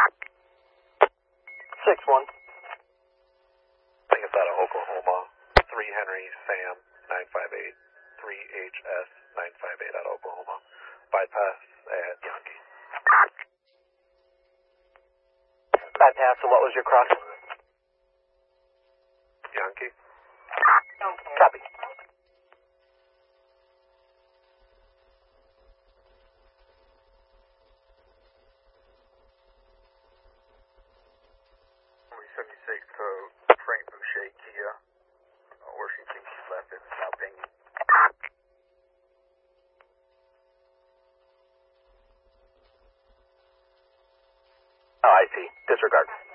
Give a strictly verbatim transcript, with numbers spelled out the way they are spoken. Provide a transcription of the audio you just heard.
six one. I think it's out of Oklahoma. three Henry Sam nine five eight. three H S nine five eight out of Oklahoma. Bypass at Yankee. Bypass, and what was your cross? Yankee. Copy. seventy-six code, Frank Boucher, Kia. Uh, Washington, she left it, now pinging. Oh, I see. Disregard.